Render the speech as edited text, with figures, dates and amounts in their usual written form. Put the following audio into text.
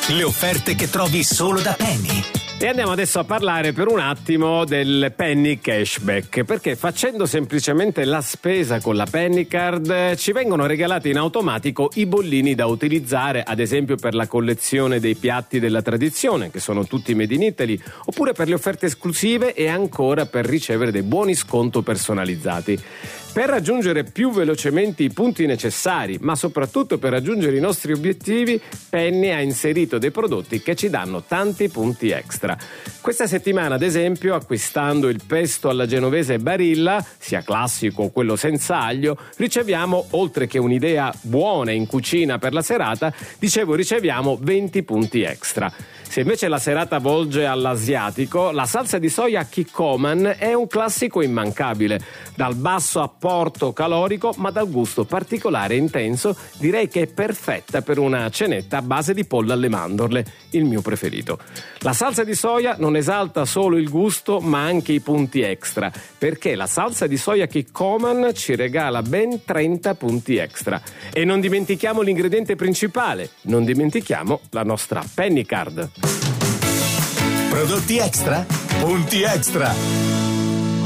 Le offerte che trovi solo da Penny. E andiamo adesso a parlare per un attimo del Penny Cashback, perché facendo semplicemente la spesa con la Penny Card ci vengono regalati in automatico i bollini da utilizzare, ad esempio per la collezione dei piatti della tradizione, che sono tutti made in Italy, oppure per le offerte esclusive e ancora per ricevere dei buoni sconto personalizzati. Per raggiungere più velocemente i punti necessari, ma soprattutto per raggiungere i nostri obiettivi, Penny ha inserito dei prodotti che ci danno tanti punti extra. Questa settimana, ad esempio, acquistando il pesto alla genovese Barilla, sia classico o quello senza aglio, riceviamo, oltre che un'idea buona in cucina per la serata, riceviamo 20 punti extra. Se invece la serata volge all'asiatico, la salsa di soia Kikkoman è un classico immancabile. Dal basso apporto calorico, ma dal gusto particolare e intenso, direi che è perfetta per una cenetta a base di pollo alle mandorle, il mio preferito. La salsa di soia non esalta solo il gusto, ma anche i punti extra, perché la salsa di soia Kikkoman ci regala ben 30 punti extra. E non dimentichiamo l'ingrediente principale, non dimentichiamo la nostra Penny Card. Prodotti extra? Punti extra!